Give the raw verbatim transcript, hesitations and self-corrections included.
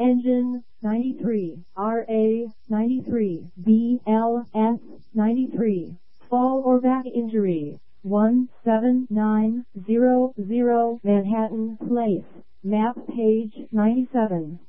Engine ninety-three, R A ninety-three, B L S ninety-three. Fall or back injury, one seven nine zero zero Manhattan Place, map page ninety-seven.